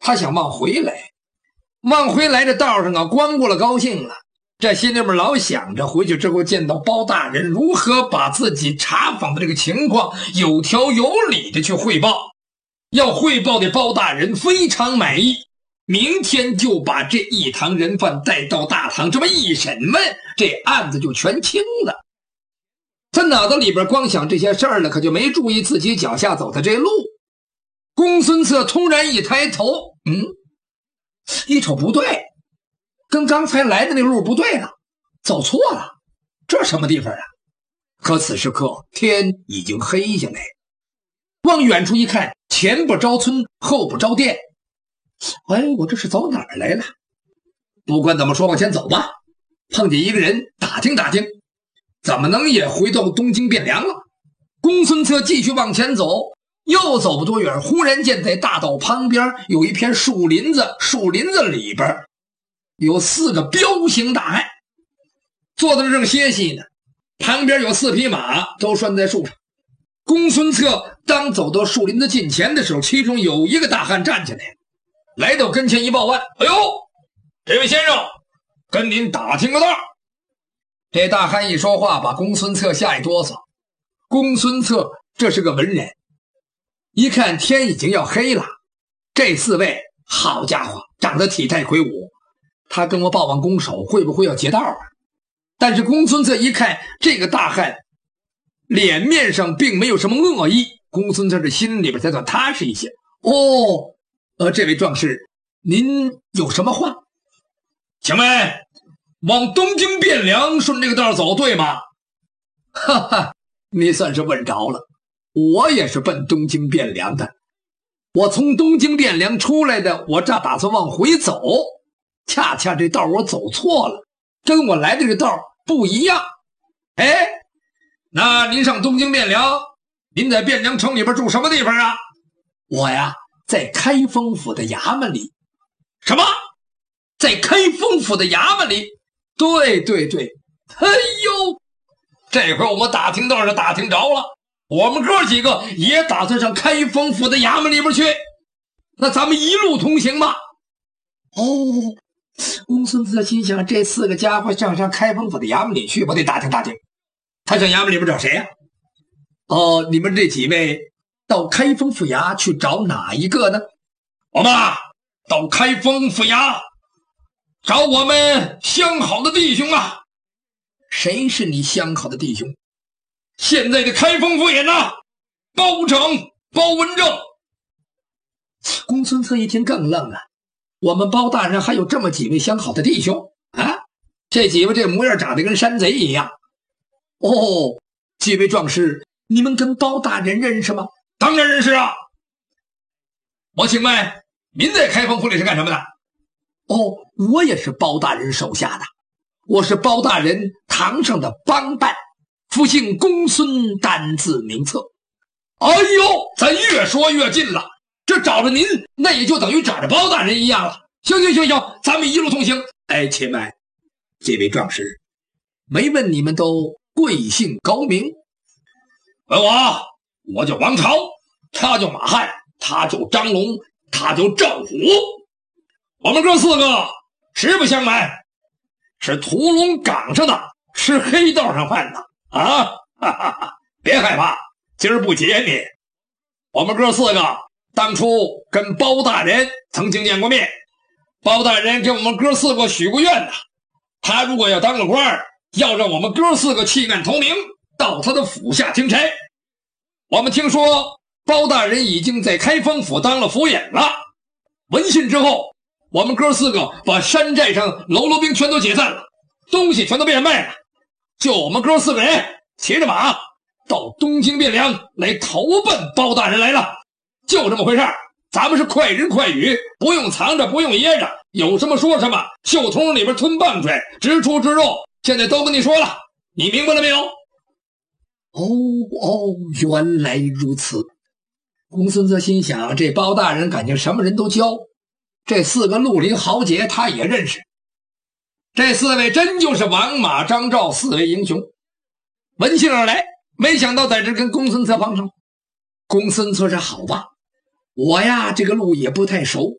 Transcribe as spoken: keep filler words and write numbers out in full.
他想往回来，往回来这道上啊，光顾了高兴了，这心里面老想着回去之后见到包大人如何把自己查访的这个情况有条有理的去汇报，要汇报的包大人非常满意，明天就把这一堂人犯带到大堂，这么一审问，这案子就全清了。他脑子里边光想这些事儿了，可就没注意自己脚下走的这路。公孙策突然一抬头，嗯，一瞅不对，跟刚才来的那路不对了，走错了，这什么地方啊？可此时刻天已经黑下来，往远处一看，前不着村后不着店，哎，我这是走哪儿来了？不管怎么说，往前走吧。碰见一个人，打听打听，怎么能也回到东京汴梁了？公孙策继续往前走，又走不多远，忽然见在大道旁边有一片树林子，树林子里边有四个彪形大汉，坐在那正歇息呢，旁边有四匹马都拴在树上。公孙策当走到树林子近前的时候，其中有一个大汉站起来，来到跟前一报案，哎呦，这位先生，跟您打听个道。这大汉一说话，把公孙策吓一哆嗦。公孙策这是个文人，一看天已经要黑了，这四位好家伙，长得体态魁梧，他跟我报完攻守，会不会要劫道啊？但是公孙策一看这个大汉脸面上并没有什么恶意，公孙策这心里边才算踏实一些。哦，呃，这位壮士，您有什么话？请问往东京汴梁顺这个道走对吗？哈哈，你算是问着了，我也是奔东京汴梁的。我从东京汴梁出来的，我这打算往回走，恰恰这道我走错了，跟我来的这道不一样。哎，那您上东京汴梁，您在汴梁城里边住什么地方啊？我呀，在开封府的衙门里。什么？在开封府的衙门里？对对对，哎呦，这回我们打听道上打听着了，我们哥几个也打算上开封府的衙门里边去，那咱们一路同行吧。哦，公孙策心想，这四个家伙上上开封府的衙门里去，我得打听打听，他上衙门里边找谁呀？哦，你们这几位到开封府衙去找哪一个呢？我们到开封府衙找我们相好的弟兄啊。谁是你相好的弟兄？现在的开封府尹啊，包拯、包文正。公孙策一听更愣啊，我们包大人还有这么几位相好的弟兄啊？这几位这模样长得跟山贼一样。哦，几位壮士，你们跟包大人认识吗？当然认识啊。我请问您在开封府里是干什么的？哦，我也是包大人手下的，我是包大人堂上的帮办，复姓公孙，单字名策。哎呦，咱越说越近了，这找着您，那也就等于找着包大人一样了。行行行行，咱们一路同行。哎，且慢，这位壮士，没问你们都贵姓高名？问我，我叫王朝，他叫马汉，他叫张龙，他叫赵虎。我们哥四个实不相瞒，是屠龙岗上的，吃黑道上饭的啊！哈哈哈，别害怕，今儿不劫你。我们哥四个当初跟包大人曾经见过面，包大人给我们哥四个许过愿的，他如果要当了官，要让我们哥四个弃暗投明，到他的府下听差。我们听说包大人已经在开封府当了府尹了，闻讯之后，我们哥四个把山寨上喽啰兵全都解散了，东西全都被人卖了，就我们哥四个人骑着马到东京汴梁来投奔包大人来了。就这么回事，咱们是快人快语，不用藏着，不用掖着，有什么说什么，袖筒里边吞棒槌，直出直入，现在都跟你说了，你明白了没有？哦哦，原来如此。公孙策心想，这包大人感情什么人都教，这四个绿林豪杰他也认识，这四位真就是王马张赵四位英雄。闻讯而来，没想到在这跟公孙策碰上。公孙策是好吧，我呀这个路也不太熟，